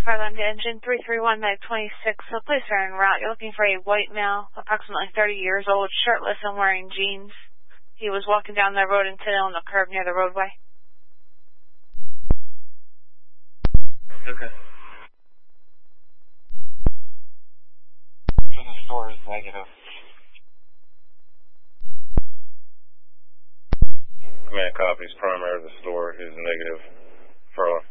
Farland Engine 331 Meg 26. So please are en route. You're looking for a white male, approximately 30 years old, shirtless and wearing jeans. He was walking down the road and sitting on the curb near the roadway. Okay. So the store is negative. Command copies. Primary of the store is negative. Furlong.